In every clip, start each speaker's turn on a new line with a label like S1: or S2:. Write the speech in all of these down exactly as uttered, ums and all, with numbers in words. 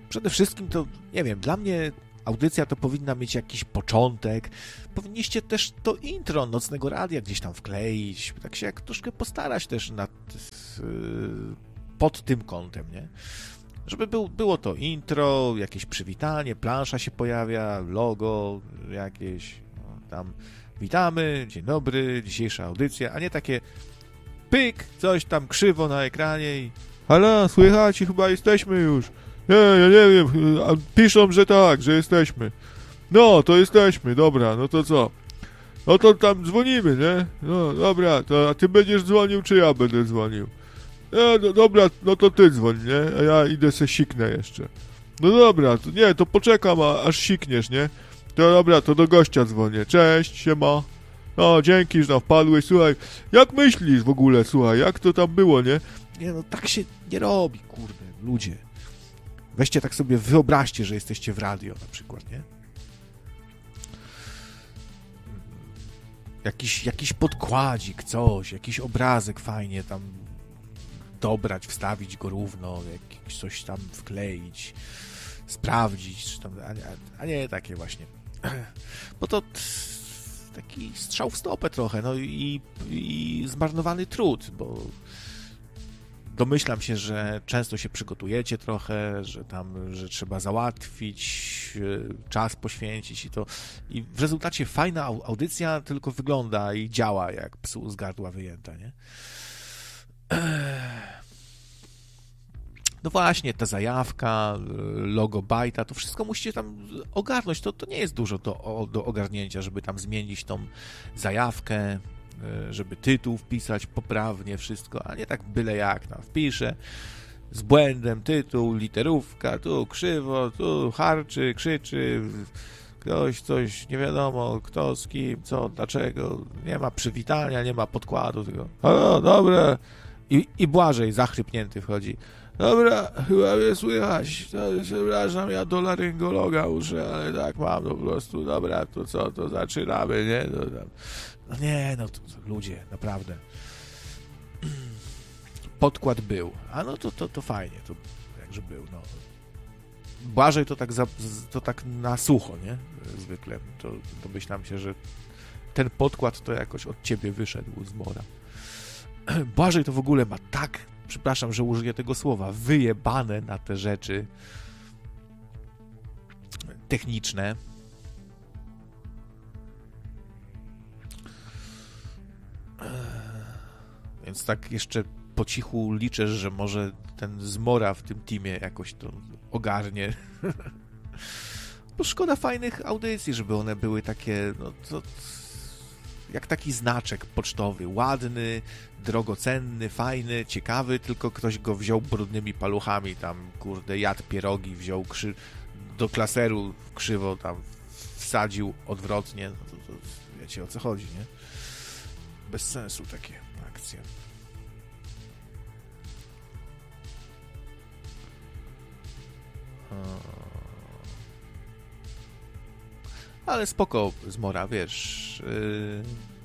S1: przede wszystkim to, nie wiem, dla mnie audycja to powinna mieć jakiś początek. Powinniście też to intro Nocnego Radia gdzieś tam wkleić, tak się jak troszkę postarać też nad, pod tym kątem, nie? Żeby był, było to intro, jakieś przywitanie, plansza się pojawia, logo jakieś, no, tam witamy, dzień dobry, dzisiejsza audycja, a nie takie pyk, coś tam krzywo na ekranie i halo, słychać i chyba jesteśmy już. Nie, ja nie wiem, piszą, że tak, że jesteśmy. No, to jesteśmy, dobra, no to co? No to tam dzwonimy, nie? No, dobra, to a ty będziesz dzwonił, czy ja będę dzwonił? No, no dobra, no to ty dzwoń, nie? A ja idę se siknę jeszcze. No dobra, to nie, to poczekam, a, aż sikniesz, nie? To dobra, to do gościa dzwonię. Cześć, siema. No, dzięki, że tam wpadłeś. Słuchaj, jak myślisz w ogóle, słuchaj, jak to tam było, nie? Nie, no tak się nie robi, kurde, ludzie. Weźcie tak sobie, wyobraźcie, że jesteście w radio na przykład, nie? Jakiś, jakiś podkładzik, coś, jakiś obrazek fajnie tam dobrać, wstawić go równo, jakiś coś tam wkleić, sprawdzić, czy tam, a nie, a nie takie właśnie. Bo to taki strzał w stopę trochę, no i, i zmarnowany trud, bo domyślam się, że często się przygotujecie trochę, że tam, że trzeba załatwić, czas poświęcić i to i w rezultacie fajna audycja tylko wygląda i działa jak psu z gardła wyjęta, nie? No właśnie, ta zajawka, logo bajta, to wszystko musicie tam ogarnąć, to, to nie jest dużo do, do ogarnięcia, żeby tam zmienić tą zajawkę, żeby tytuł wpisać poprawnie, wszystko, a nie tak byle jak tam wpiszę z błędem tytuł, literówka, tu krzywo, tu harczy, krzyczy, ktoś coś, nie wiadomo kto, z kim, co, dlaczego, nie ma przywitania, nie ma podkładu, tylko o, dobra, i, i Błażej zachrypnięty wchodzi. Dobra, chyba mnie słychać, to, przepraszam, ja do laryngologa muszę, ale tak mam, no po prostu, dobra, to co, to zaczynamy, nie, no, tam. No nie, no to, to ludzie, naprawdę. Podkład był, a no to, to, to fajnie, to jakże był, no. Błażej to tak, za, to tak na sucho, nie, zwykle, to domyślam się, że ten podkład to jakoś od ciebie wyszedł z mora. Błażej to w ogóle ma tak, przepraszam, że użyję tego słowa, wyjebane na te rzeczy techniczne. Więc tak jeszcze po cichu liczę, że może ten zmora w tym teamie jakoś to ogarnie. Bo szkoda fajnych audycji, żeby one były takie, no to jak taki znaczek pocztowy, ładny, drogocenny, fajny, ciekawy, tylko ktoś go wziął brudnymi paluchami, tam, kurde, jadł pierogi, wziął krzy... do klaseru krzywo tam wsadził odwrotnie, no to, to wiecie o co chodzi, nie? Bez sensu takie akcje. Ale spoko, Zmora, wiesz, yy,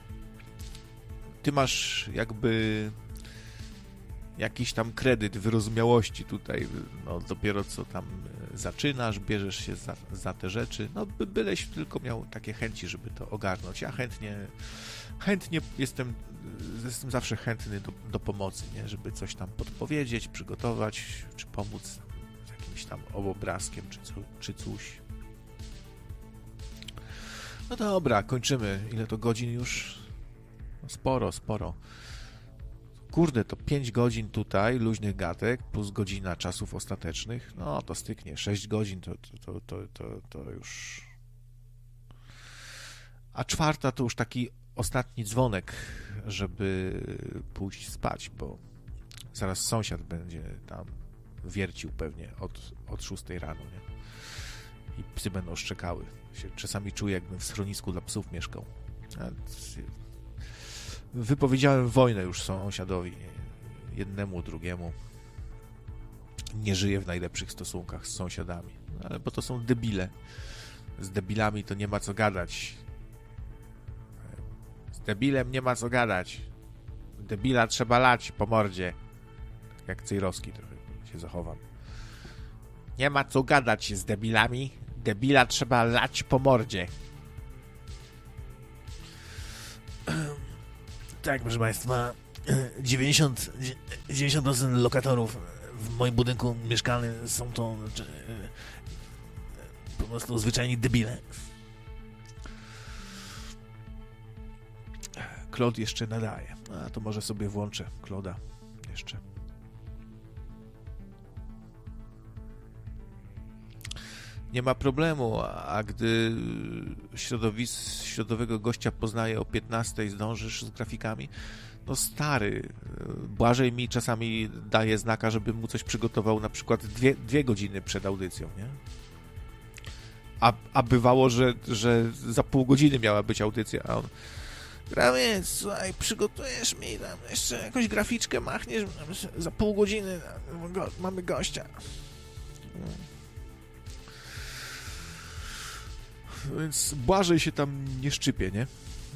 S1: ty masz jakby jakiś tam kredyt wyrozumiałości tutaj, no dopiero co tam zaczynasz, bierzesz się za, za te rzeczy, no by, byleś tylko miał takie chęci, żeby to ogarnąć. Ja chętnie, chętnie jestem, jestem zawsze chętny do, do pomocy, nie? Żeby coś tam podpowiedzieć, przygotować, czy pomóc z jakimś tam obrazkiem, czy, co, czy coś. No dobra, kończymy. Ile to godzin już? No sporo, sporo. Kurde, to pięć godzin tutaj, luźnych gadek, plus godzina czasów ostatecznych. No, to styknie. sześć godzin to, to, to, to, to już... A czwarta to już taki ostatni dzwonek, żeby pójść spać, bo zaraz sąsiad będzie tam wiercił pewnie od, od szóstej rano, nie? I psy będą szczekały. Się czasami czuję, jakbym w schronisku dla psów mieszkał. Wypowiedziałem wojnę już sąsiadowi, jednemu, drugiemu. Nie żyję w najlepszych stosunkach z sąsiadami, ale bo to są debile. Z debilami to nie ma co gadać. Z debilem nie ma co gadać. Debila trzeba lać po mordzie. Jak Cejrowski trochę się zachowam. Nie ma co gadać z debilami. Debila trzeba lać po mordzie.
S2: Tak, proszę Państwa, dziewięćdziesiąt procent lokatorów w moim budynku mieszkalnym są to znaczy, po prostu zwyczajni debile.
S1: Claude jeszcze nadaje. A to może sobie włączę Claude'a jeszcze. Nie ma problemu, a gdy środowisk, środowego gościa poznaje o piętnastej, zdążysz z grafikami? No stary, Błażej mi czasami daje znaka, żebym mu coś przygotował na przykład dwie, dwie godziny przed audycją, nie? A, a bywało, że, że za pół godziny miała być audycja, a on Gramiec, słuchaj, przygotujesz mi tam jeszcze jakąś graficzkę, machniesz za pół godziny, go, mamy gościa. Więc Błażej się tam nie szczypie, nie?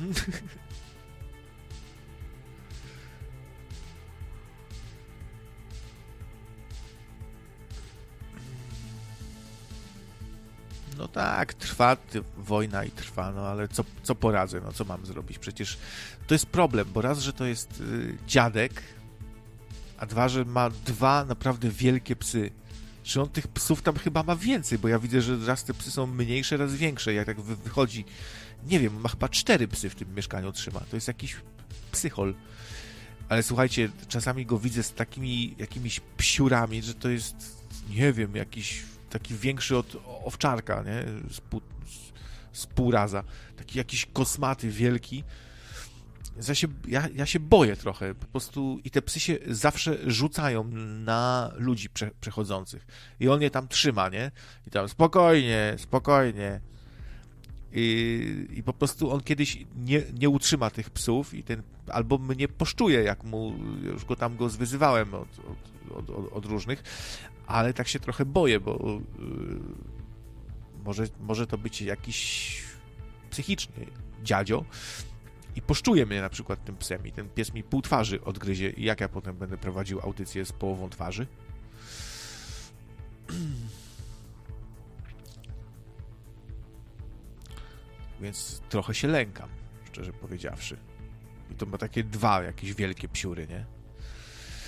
S1: No tak, trwa wojna i trwa, no ale co, co poradzę, no co mam zrobić? Przecież to jest problem, bo raz, że to jest y, dziadek, a dwa, że ma dwa naprawdę wielkie psy. Czy on tych psów tam chyba ma więcej, bo ja widzę, że raz te psy są mniejsze, raz większe. Jak tak wychodzi, nie wiem, ma chyba cztery psy w tym mieszkaniu trzyma. To jest jakiś psychol. Ale słuchajcie, czasami go widzę z takimi jakimiś psiurami, że to jest, nie wiem, jakiś taki większy od owczarka, nie? Z pół, z pół raza. Taki jakiś kosmaty wielki. Ja się, ja, ja się boję trochę, po prostu i te psy się zawsze rzucają na ludzi prze, przechodzących i on je tam trzyma, nie? I tam spokojnie, spokojnie i, i po prostu on kiedyś nie, nie utrzyma tych psów i ten, albo mnie poszczuje, jak mu, już go tam go zwyzywałem od, od, od, od różnych, ale tak się trochę boję, bo yy, może, może to być jakiś psychiczny dziadzio, i poszczuje mnie na przykład tym psem i ten pies mi pół twarzy odgryzie i jak ja potem będę prowadził audycję z połową twarzy? Więc trochę się lękam, szczerze powiedziawszy. I to ma takie dwa jakieś wielkie psiury, nie?